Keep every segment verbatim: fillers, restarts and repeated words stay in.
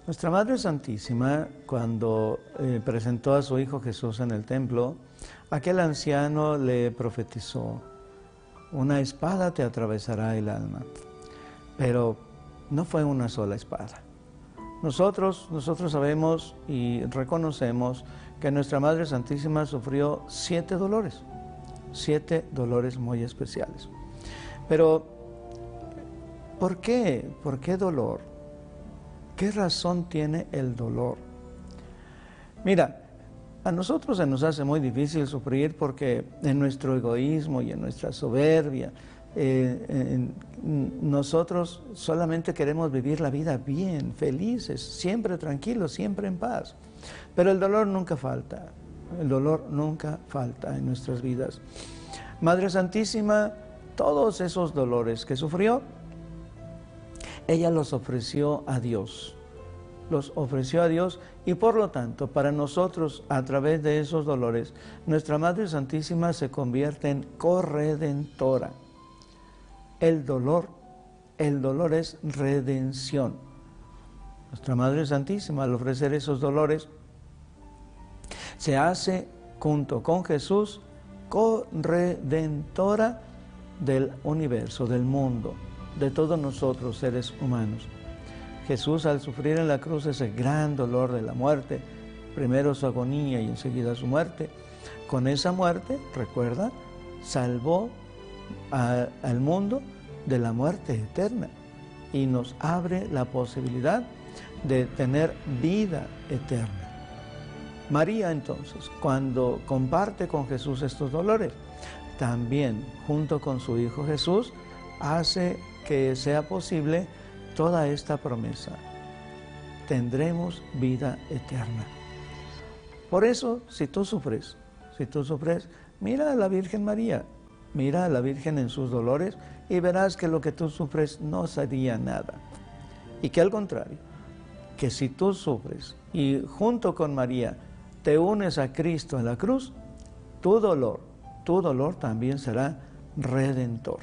Nuestra Madre Santísima, cuando eh, presentó a su Hijo Jesús en el templo, aquel anciano le profetizó: una espada te atravesará el alma. Pero no fue una sola espada. Nosotros, nosotros sabemos y reconocemos que nuestra Madre Santísima sufrió siete dolores, siete dolores muy especiales. Pero, ¿por qué? ¿Por qué dolor? ¿Qué razón tiene el dolor? Mira, a nosotros se nos hace muy difícil sufrir porque en nuestro egoísmo y en nuestra soberbia, eh, eh, nosotros solamente queremos vivir la vida bien, felices, siempre tranquilos, siempre en paz. Pero el dolor nunca falta, el dolor nunca falta en nuestras vidas. Madre Santísima, todos esos dolores que sufrió, ella los ofreció a Dios, los ofreció a Dios y por lo tanto para nosotros a través de esos dolores nuestra Madre Santísima se convierte en corredentora. El dolor, el dolor es redención. Nuestra Madre Santísima al ofrecer esos dolores se hace junto con Jesús corredentora del universo, del mundo, de todos nosotros seres humanos. Jesús al sufrir en la cruz ese gran dolor de la muerte, primero su agonía y enseguida su muerte, con esa muerte, recuerda, salvó a, al mundo de la muerte eterna y nos abre la posibilidad de tener vida eterna. María entonces, cuando comparte con Jesús estos dolores, también junto con su Hijo Jesús, hace que sea posible toda esta promesa. Tendremos vida eterna. Por eso, si tú sufres, si tú sufres, mira a la Virgen María, mira a la Virgen en sus dolores y verás que lo que tú sufres no sería nada. Y que al contrario, que si tú sufres y junto con María te unes a Cristo en la cruz, tu dolor, tu dolor también será redentor.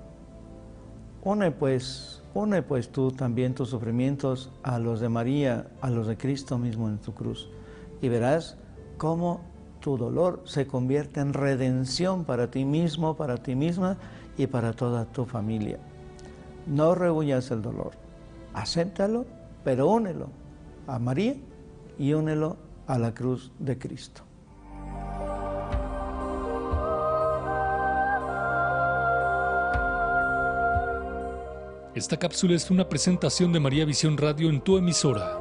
Une pues, une pues tú también tus sufrimientos a los de María, a los de Cristo mismo en tu cruz, y verás cómo tu dolor se convierte en redención para ti mismo, para ti misma y para toda tu familia. No rehuyas el dolor, acéptalo, pero únelo a María y únelo a la cruz de Cristo. Esta cápsula es una presentación de María Visión Radio en tu emisora.